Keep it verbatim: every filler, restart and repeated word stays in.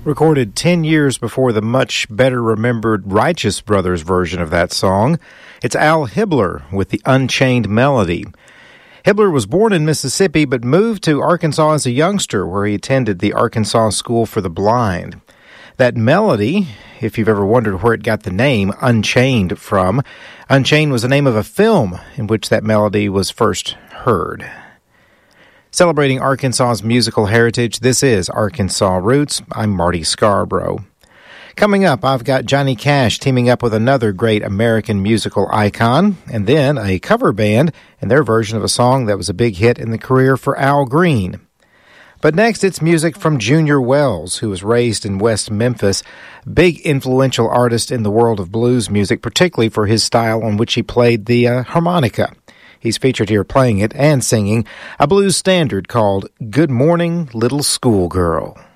Recorded ten years before the much better remembered Righteous Brothers version of that song. It's Al Hibbler with the Unchained Melody. Hibbler was born in Mississippi but moved to Arkansas as a youngster, where he attended the Arkansas School for the Blind. That melody, if you've ever wondered where it got the name Unchained from, Unchained was the name of a film in which that melody was first heard. Celebrating Arkansas's musical heritage, this is Arkansas Roots. I'm Marty Scarborough. Coming up, I've got Johnny Cash teaming up with another great American musical icon, and then a cover band and their version of a song that was a big hit in the career for Al Green. But next, it's music from Junior Wells, who was raised in West Memphis, big influential artist in the world of blues music, particularly for his style on which he played the uh, harmonica. He's featured here playing it and singing a blues standard called Good Morning, Little Schoolgirl.